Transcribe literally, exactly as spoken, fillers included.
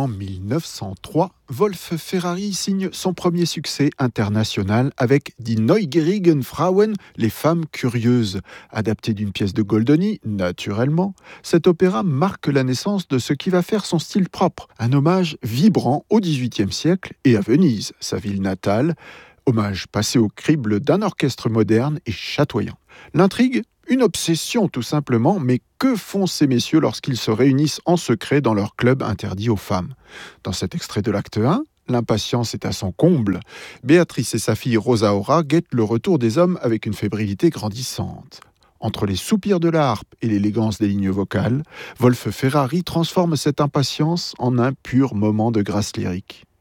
En mille neuf cent trois, Wolf Ferrari signe son premier succès international avec Die Neugierigen Frauen, les femmes curieuses. Adapté d'une pièce de Goldoni, naturellement, cet opéra marque la naissance de ce qui va faire son style propre, un hommage vibrant au dix-huitième siècle et à Venise, sa ville natale, hommage passé au crible d'un orchestre moderne et chatoyant. L'intrigue ? Une obsession tout simplement, mais que font ces messieurs lorsqu'ils se réunissent en secret dans leur club interdit aux femmes ? Dans cet extrait de l'acte un, l'impatience est à son comble. Béatrice et sa fille Rosaura guettent le retour des hommes avec une fébrilité grandissante. Entre les soupirs de la harpe et l'élégance des lignes vocales, Wolf Ferrari transforme cette impatience en un pur moment de grâce lyrique.